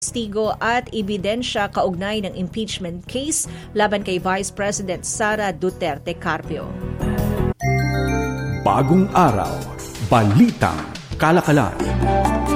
testigo at ebidensya kaugnay ng impeachment case laban kay Vice President Sara Duterte Carpio. Bagong araw, balitang kalakalan.